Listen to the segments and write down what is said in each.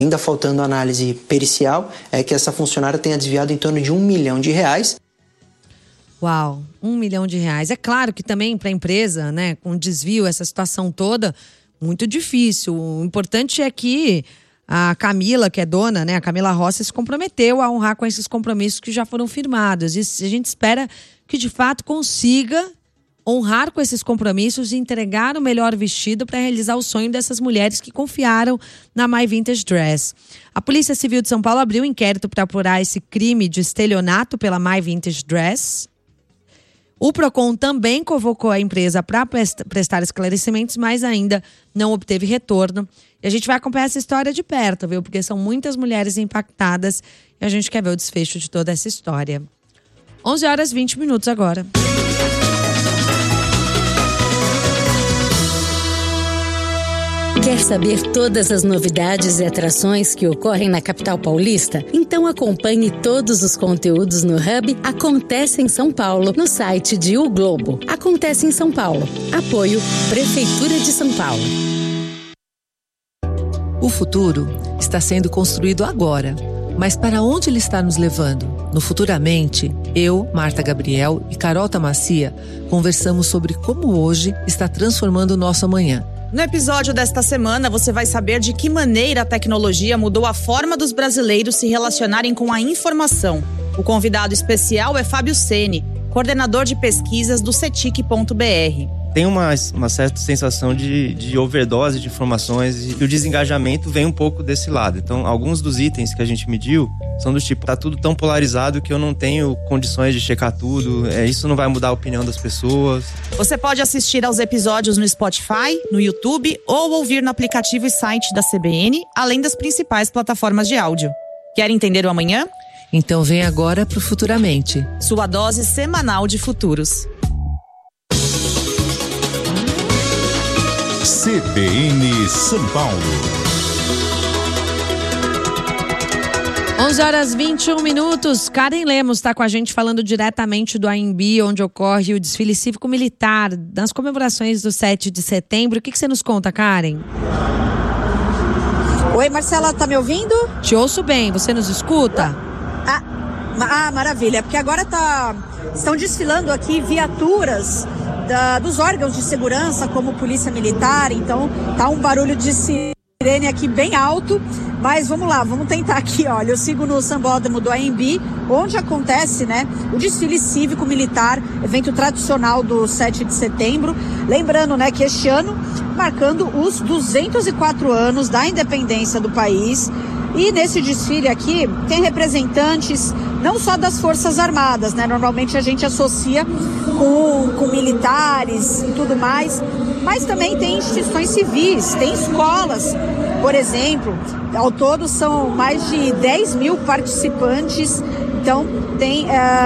Ainda faltando análise pericial, é que essa funcionária tenha desviado em torno de R$1 milhão. Uau, R$1 milhão. É claro que também para a empresa, né, com desvio, essa situação toda, muito difícil. O importante é que a Camila, que é dona, né, a Camila Rossi, se comprometeu a honrar com esses compromissos que já foram firmados. E a gente espera que de fato consiga honrar com esses compromissos e entregar o melhor vestido para realizar o sonho dessas mulheres que confiaram na My Vintage Dress. A Polícia Civil de São Paulo abriu um inquérito para apurar esse crime de estelionato pela My Vintage Dress. O Procon também convocou a empresa para prestar esclarecimentos, mas ainda não obteve retorno. E a gente vai acompanhar essa história de perto, viu? Porque são muitas mulheres impactadas e a gente quer ver o desfecho de toda essa história. 11h20 agora. Quer saber todas as novidades e atrações que ocorrem na capital paulista? Então acompanhe todos os conteúdos no Hub Acontece em São Paulo, no site de O Globo. Acontece em São Paulo. Apoio Prefeitura de São Paulo. O futuro está sendo construído agora. Mas para onde ele está nos levando? No Futuramente, eu, Marta Gabriel e Carol Tamassia conversamos sobre como hoje está transformando o nosso amanhã. No episódio desta semana, você vai saber de que maneira a tecnologia mudou a forma dos brasileiros se relacionarem com a informação. O convidado especial é Fábio Ceni, coordenador de pesquisas do CETIC.br. Tem uma certa sensação de overdose de informações e o desengajamento vem um pouco desse lado. Então, alguns dos itens que a gente mediu são do tipo, tá tudo tão polarizado que eu não tenho condições de checar tudo, isso não vai mudar a opinião das pessoas. Você pode assistir aos episódios no Spotify, no YouTube ou ouvir no aplicativo e site da CBN, além das principais plataformas de áudio. Quer entender o amanhã? Então vem agora pro Futuramente. Sua dose semanal de futuros. CBN São Paulo. 11h21. Karen Lemos está com a gente falando diretamente do AMB, onde ocorre o desfile cívico-militar nas comemorações do 7 de setembro. O que você nos conta, Karen? Oi, Marcela, tá me ouvindo? Te ouço bem, você nos escuta? Maravilha, porque agora estão desfilando aqui viaturas dos órgãos de segurança, como Polícia Militar, então tá um barulho de sirene aqui bem alto, mas vamos lá, vamos tentar aqui, olha, eu sigo no Sambódromo do AMB, onde acontece, né, o desfile cívico-militar, evento tradicional do 7 de setembro, lembrando, né, que este ano, marcando os 204 anos da independência do país. E nesse desfile aqui tem representantes não só das Forças Armadas, né? Normalmente a gente associa com militares e tudo mais, mas também tem instituições civis, tem escolas, por exemplo. Ao todo são mais de 10 mil participantes, então tem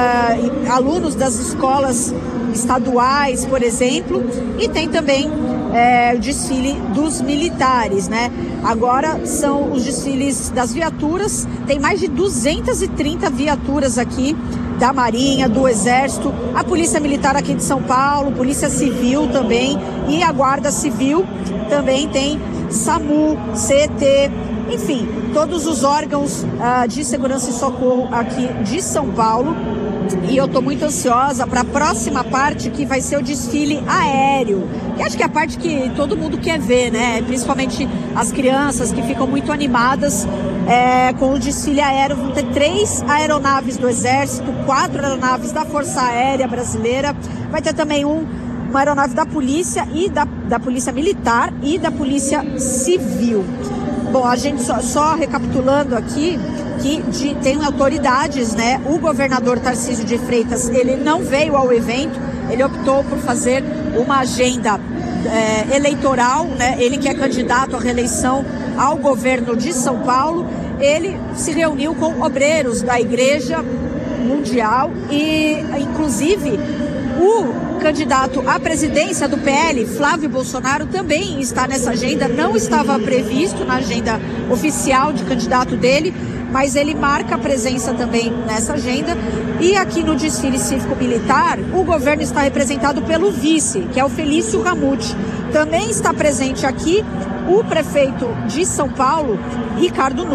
alunos das escolas estaduais, por exemplo, e tem também o desfile dos militares, né? Agora são os desfiles das viaturas, tem mais de 230 viaturas aqui, da Marinha, do Exército, a Polícia Militar aqui de São Paulo, Polícia Civil também, e a Guarda Civil também tem SAMU, CET, enfim, todos os órgãos de segurança e socorro aqui de São Paulo. E eu tô muito ansiosa para a próxima parte, que vai ser o desfile aéreo, que acho que é a parte que todo mundo quer ver, né? Principalmente as crianças, que ficam muito animadas com o desfile aéreo. Vão ter 3 aeronaves do Exército, 4 aeronaves da Força Aérea Brasileira, vai ter também uma aeronave da Polícia e da Polícia Militar e da Polícia Civil. Bom, a gente só recapitulando aqui, que tem autoridades, né? O governador Tarcísio de Freitas, ele não veio ao evento, ele optou por fazer uma agenda eleitoral, né? Ele que é candidato à reeleição ao governo de São Paulo, ele se reuniu com obreiros da Igreja Mundial e, inclusive, o candidato à presidência do PL, Flávio Bolsonaro, também está nessa agenda, não estava previsto na agenda oficial de candidato dele, mas ele marca a presença também nessa agenda. E aqui no desfile cívico-militar, o governo está representado pelo vice, que é o Felício Ramute. Também está presente aqui o prefeito de São Paulo, Ricardo Nunes.